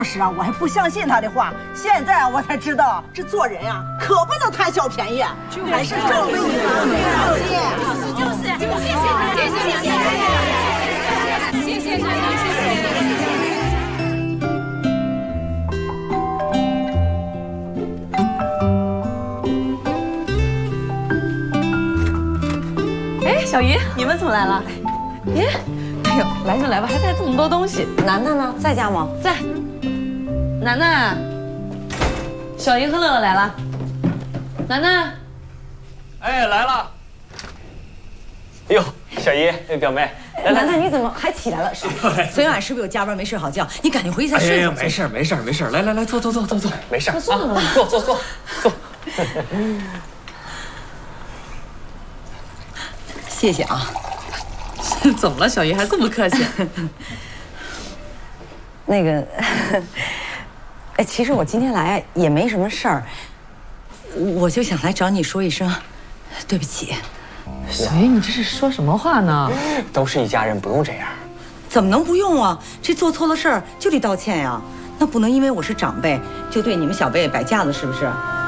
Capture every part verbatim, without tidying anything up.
当时啊，我还不相信他的话，现在啊，我才知道这做人啊，可不能贪小便宜，还是正为你好。 就是就是，谢谢谢谢谢谢谢谢谢谢谢。哎，小姨，你们怎么来了？耶，哎呦，来就来吧，还带这么多东西。 楠楠呢？在家吗？ 在。楠楠，小姨和乐乐来了。楠楠， 哎，来了。哎呦，小姨，表妹，来楠楠，你怎么还起来了？是昨天晚是不是有加班没睡好觉？你赶紧回去再睡。 哎呀，没事没事没事，来来来，坐坐坐坐坐，没事啊，坐坐坐坐。 谢谢啊。 怎么了，小姨还这么客气？ 那个，哎，其实我今天来也没什么事儿，我就想来找你说一声对不起。 小姨，你这是说什么话呢？ 都是一家人，不用这样。 怎么能不用啊？这做错了事儿就得道歉呀，那不能因为我是长辈就对你们小辈摆架子，是不是？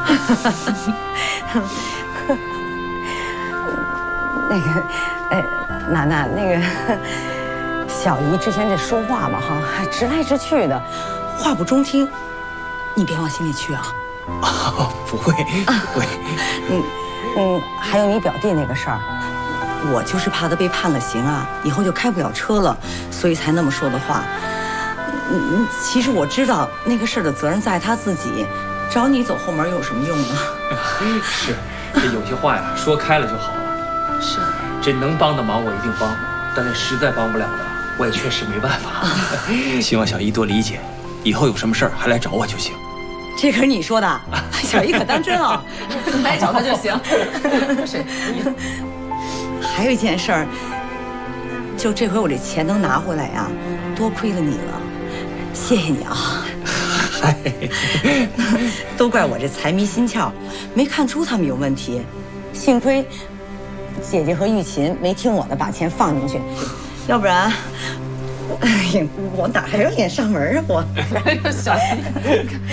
那个，哎，楠楠，那个小姨之前这说话嘛，哈，还直来直去的，话不中听，你别往心里去啊。 哦，不会，不会。 嗯嗯，还有你表弟那个事儿，我就是怕他被判了刑啊，以后就开不了车了，所以才那么说的话。嗯，其实我知道那个事儿的责任在他自己，找你走后门有什么用呢？ 是，这有些话呀，说开了就好了。 是， 这能帮的忙我一定帮，但是实在帮不了的，我也确实没办法。希望小姨多理解，以后有什么事儿还来找我就行。 这可是你说的，小姨可当真啊！ 来找他就行。是。 还有一件事儿，就这回我这钱能拿回来呀，多亏了你了，谢谢你啊！ 嗨， 都怪我这财迷心窍，没看出他们有问题，幸亏姐姐和玉琴没听我的，把钱放进去，要不然，哎呀，我哪还有脸上门啊我？ 哎呦，小姨。